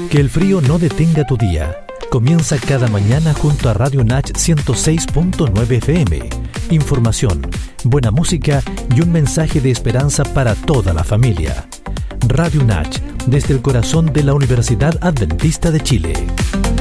Que el frío no detenga tu día. Comienza cada mañana junto a Radio Nach 106.9 FM. Información, buena música y un mensaje de esperanza para toda la familia. Radio Nach, desde el corazón de la Universidad Adventista de Chile.